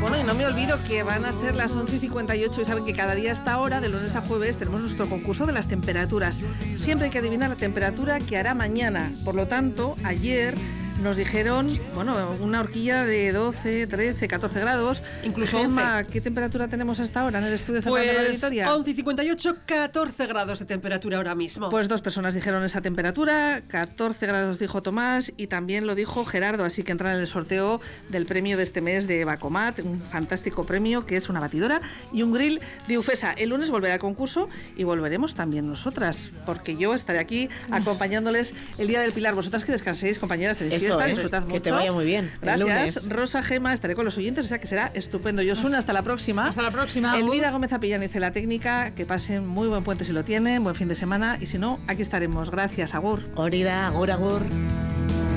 Bueno, y no me olvido que van a ser las 11:58 y saben que cada día a esta hora, de lunes a jueves, tenemos nuestro concurso de las temperaturas. Siempre hay que adivinar la temperatura que hará mañana. Por lo tanto, ayer nos dijeron, bueno, una horquilla de 12, 13, 14 grados. Incluso Gemma, 11. ¿qué temperatura tenemos hasta ahora en el estudio central de Radio Vitoria? 11:58, 14 grados de temperatura ahora mismo. Pues 2 personas dijeron esa temperatura, 14 grados dijo Tomás y también lo dijo Gerardo, así que entran en el sorteo del premio de este mes de Bacomat, un fantástico premio que es una batidora y un grill de Ufesa. El lunes volverá al concurso y volveremos también nosotras, porque yo estaré aquí acompañándoles el Día del Pilar. Vosotras que descanséis, compañeras, tenéis fiesta, disfrutad mucho. Que te vaya muy bien. Gracias, Rosa, Gema, estaré con los oyentes, o sea que será estupendo. Yosuna, hasta la próxima. Hasta la próxima. Elvira Gómez Apillán hice la técnica, que pasen muy buen puente si lo tienen, buen fin de semana, y si no, aquí estaremos. Gracias, agur. Orida, agur, agur.